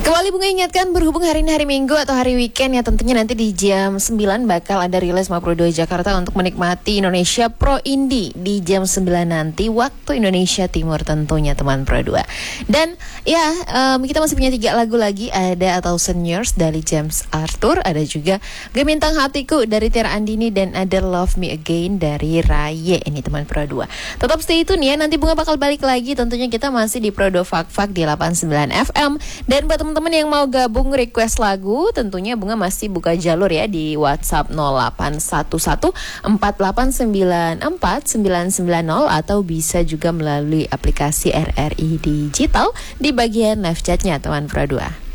Kembali Bunga ingatkan, berhubung hari ini hari Minggu atau hari weekend ya, tentunya nanti di jam 9 bakal ada rilis 52 Jakarta untuk menikmati Indonesia Pro Indie di jam 9 nanti waktu Indonesia Timur tentunya teman Pro 2. Dan ya kita masih punya 3 lagu lagi, ada A Thousand Years dari James Arthur, ada juga Gemintang Hatiku dari Tiara Andini, dan ada Love Me Again dari Raye. Ini teman Pro 2. Tetap stay tune ya, nanti Bunga bakal balik lagi, tentunya kita masih di Pro 2 Fak di 89 FM. Dan buat teman-teman yang mau gabung request lagu, tentunya Bunga masih buka jalur ya di WhatsApp 0811 4894 990, atau bisa juga melalui aplikasi RRI Digital di bagian live chatnya teman Pro 2.